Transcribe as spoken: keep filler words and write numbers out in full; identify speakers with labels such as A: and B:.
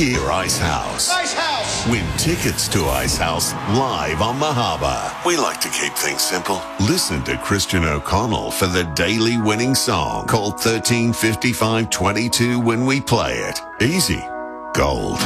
A: Hear Ice House.
B: Ice House!
A: Win tickets to Ice House live on Mahaba. We like to keep things simple. Listen to Christian O'Connell for the daily winning song. Call thirteen fifty-five twenty-two when we play it. Easy. Gold.